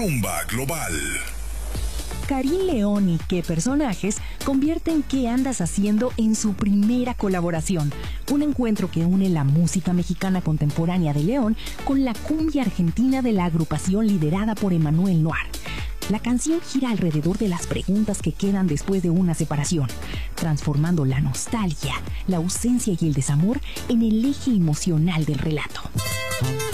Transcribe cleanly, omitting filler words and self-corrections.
Rumba Global. Karim León y Qué Personajes convierten ¿Qué andas haciendo? En su primera colaboración. Un encuentro que une la música mexicana contemporánea de León con la cumbia argentina de la agrupación liderada por Emmanuel Noir. La canción gira alrededor de las preguntas que quedan después de una separación, transformando la nostalgia, la ausencia y el desamor en el eje emocional del relato.